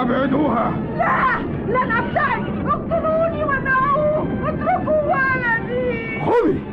أبعدوها. لا، لن أبتعد. اقتلوني ودعوه. اتركوا ولدي. خذي.